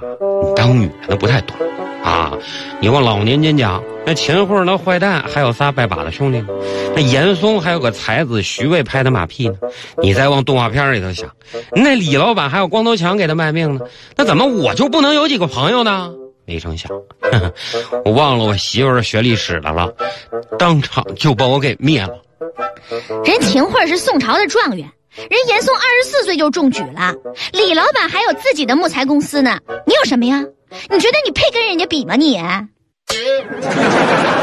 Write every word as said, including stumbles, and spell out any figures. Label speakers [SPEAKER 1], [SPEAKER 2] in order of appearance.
[SPEAKER 1] 当女的不太懂啊。你往老年间讲，那秦桧那坏蛋还有仨拜把的兄弟呢，那严嵩还有个才子徐渭拍的马屁呢。你再往动画片里头想，那李老板还有光头强给他卖命呢，那怎么我就不能有几个朋友呢？没成想，呵呵，我忘了我媳妇儿学历史的了，当场就把我给灭了。
[SPEAKER 2] 人秦桧是宋朝的状元，人严嵩二十四岁就中举了，李老板还有自己的木材公司呢，你有什么呀？你觉得你配跟人家比吗你？